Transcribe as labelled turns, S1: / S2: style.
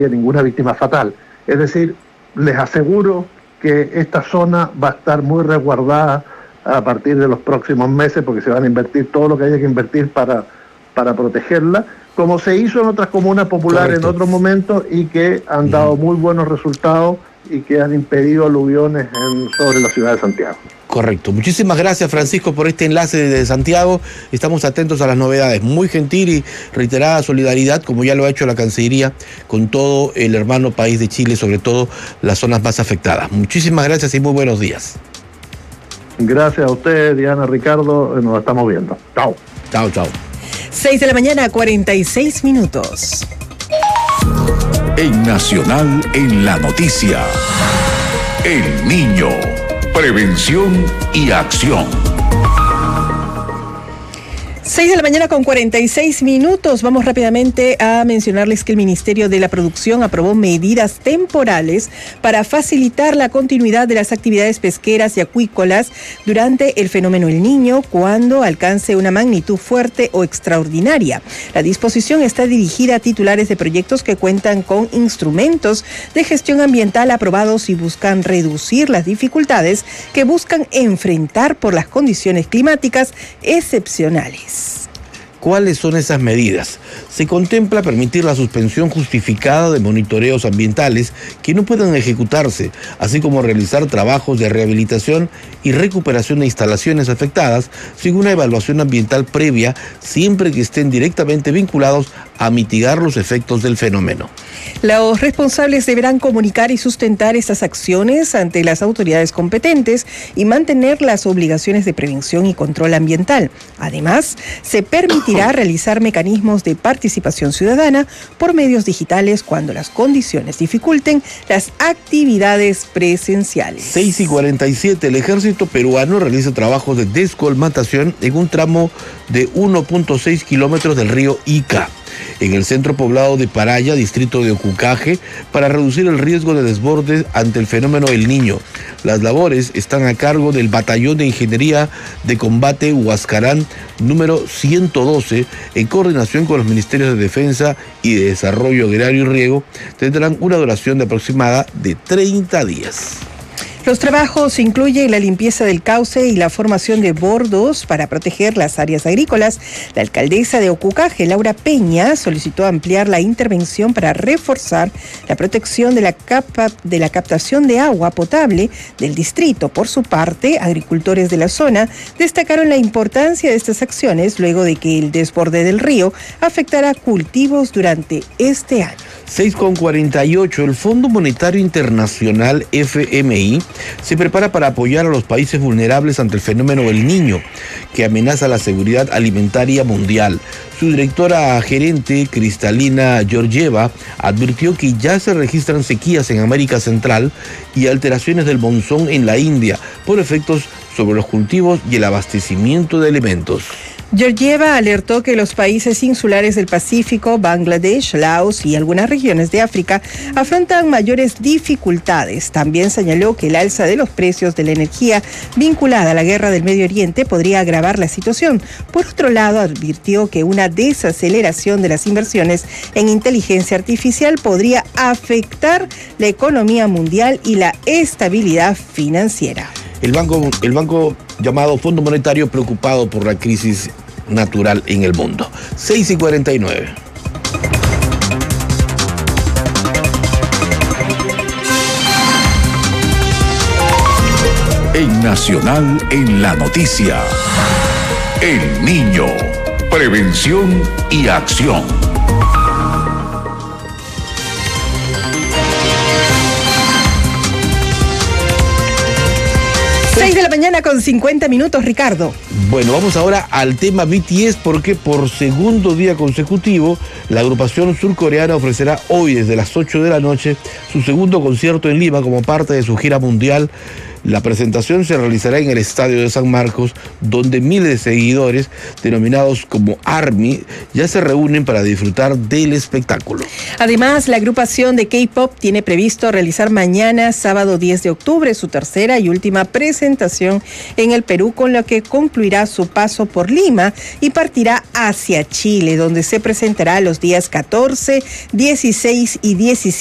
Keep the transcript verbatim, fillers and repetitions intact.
S1: ninguna víctima fatal. Es decir, les aseguro que esta zona va a estar muy resguardada a partir de los próximos meses, porque se van a invertir todo lo que haya que invertir para, para protegerla, como se hizo en otras comunas populares Correcto. En otros momentos y que han dado muy buenos resultados y que han impedido aluviones en, sobre la ciudad de Santiago.
S2: Correcto. Muchísimas gracias, Francisco, por este enlace desde Santiago. Estamos atentos a las novedades. Muy gentil y reiterada solidaridad, como ya lo ha hecho la Cancillería, con todo el hermano país de Chile, sobre todo las zonas más afectadas. Muchísimas gracias y muy buenos días.
S1: Gracias a usted, Diana, Ricardo. Nos estamos viendo. Chao.
S2: Chao, chao.
S3: seis de la mañana, cuarenta y seis minutos.
S4: En Nacional, en la noticia, El Niño. Prevención y acción.
S3: seis de la mañana con cuarenta y seis minutos. Vamos rápidamente a mencionarles que el Ministerio de la Producción aprobó medidas temporales para facilitar la continuidad de las actividades pesqueras y acuícolas durante el fenómeno El Niño cuando alcance una magnitud fuerte o extraordinaria. La disposición está dirigida a titulares de proyectos que cuentan con instrumentos de gestión ambiental aprobados y buscan reducir las dificultades que buscan enfrentar por las condiciones climáticas excepcionales.
S2: ¿Cuáles son esas medidas? Se contempla permitir la suspensión justificada de monitoreos ambientales que no puedan ejecutarse, así como realizar trabajos de rehabilitación y recuperación de instalaciones afectadas sin una evaluación ambiental previa, siempre que estén directamente vinculados a mitigar los efectos del fenómeno.
S3: Los responsables deberán comunicar y sustentar estas acciones ante las autoridades competentes y mantener las obligaciones de prevención y control ambiental. Además, se permitirá realizar mecanismos de participación ciudadana por medios digitales cuando las condiciones dificulten las actividades presenciales.
S2: seis y cuarenta y siete, el ejército peruano realiza trabajos de descolmatación en un tramo de uno punto seis kilómetros del río Ica, en el centro poblado de Paraya, distrito de Ocucaje, para reducir el riesgo de desbordes ante el fenómeno El Niño. Las labores están a cargo del Batallón de Ingeniería de Combate Huascarán número ciento doce, en coordinación con los Ministerios de Defensa y de Desarrollo Agrario y Riego. Tendrán una duración de aproximada de treinta días.
S3: Los trabajos incluyen la limpieza del cauce y la formación de bordos para proteger las áreas agrícolas. La alcaldesa de Ocucaje, Laura Peña, solicitó ampliar la intervención para reforzar la protección de la, capa, de la captación de agua potable del distrito. Por su parte, agricultores de la zona destacaron la importancia de estas acciones luego de que el desborde del río afectara cultivos durante este año.
S2: seis con cuarenta y ocho, el Fondo Monetario Internacional F M I se prepara para apoyar a los países vulnerables ante el fenómeno El Niño, que amenaza la seguridad alimentaria mundial. Su directora gerente, Cristalina Georgieva, advirtió que ya se registran sequías en América Central y alteraciones del monzón en la India por efectos sobre los cultivos y el abastecimiento de alimentos.
S3: Georgieva alertó que los países insulares del Pacífico, Bangladesh, Laos y algunas regiones de África afrontan mayores dificultades. También señaló que el alza de los precios de la energía vinculada a la guerra del Medio Oriente podría agravar la situación. Por otro lado, advirtió que una desaceleración de las inversiones en inteligencia artificial podría afectar la economía mundial y la estabilidad financiera.
S2: El banco, el banco llamado Fondo Monetario, preocupado por la crisis natural en el mundo. seis y cuarenta y nueve.
S4: En Nacional, en la noticia, El Niño. Prevención y acción.
S3: seis de la mañana con cincuenta minutos, Ricardo.
S2: Bueno, vamos ahora al tema B T S, porque por segundo día consecutivo la agrupación surcoreana ofrecerá hoy desde las ocho de la noche su segundo concierto en Lima como parte de su gira mundial La presentación se realizará en el Estadio de San Marcos, donde miles de seguidores, denominados como ARMY, ya se reúnen para disfrutar del espectáculo.
S3: Además, la agrupación de K-pop tiene previsto realizar mañana, sábado diez de octubre, su tercera y última presentación en el Perú, con lo que concluirá su paso por Lima y partirá hacia Chile, donde se presentará los días catorce, dieciséis y diecisiete